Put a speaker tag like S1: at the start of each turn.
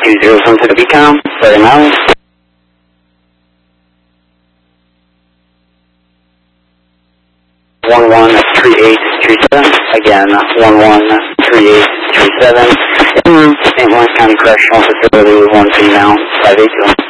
S1: 20 to the beacon, starting now. 113837, again, 113837, en route to St. Lawrence County Correctional Facility, 1 female, 582.